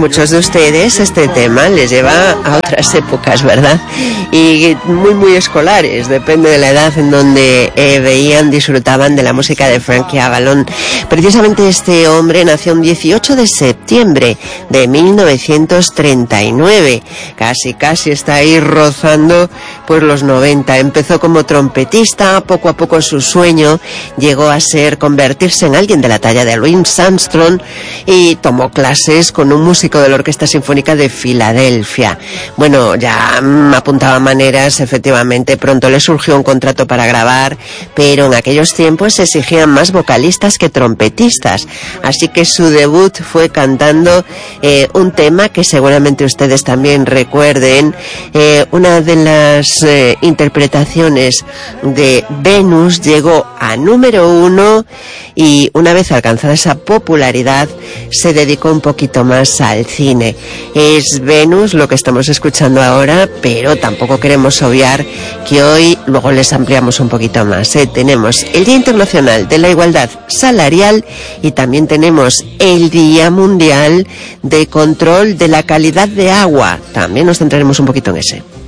muchos de ustedes este tema les lleva a otras épocas, ¿verdad? Y muy escolares, depende de la edad en donde veían, disfrutaban de la música de Frankie Avalon. Precisamente este hombre nació un 18 de septiembre de 1939. Casi está ahí rozando pues los 90. Empezó como trompetista, poco a poco su sueño llegó a ser convertirse en alguien de la talla de Louis Armstrong y tomó clases con un músico de la Orquesta Sinfónica de Filadelfia. Bueno, ya apuntaba maneras, efectivamente, pronto le surgió un contrato para grabar, pero en aquellos tiempos se exigían más vocalistas que trompetistas, así que su debut fue cantando un tema que seguramente ustedes también recuerden, una de las interpretaciones de Venus llegó a número 1 y una vez alcanzada esa popularidad se dedicó un poquito más al cine. Es Venus lo que estamos escuchando ahora, pero tampoco queremos obviar que hoy, luego les ampliamos un poquito más, tenemos el Día Internacional de la Igualdad Salarial y también tenemos el Día Mundial de Control de la Calidad de Agua. También nos centraremos un poquito en ese.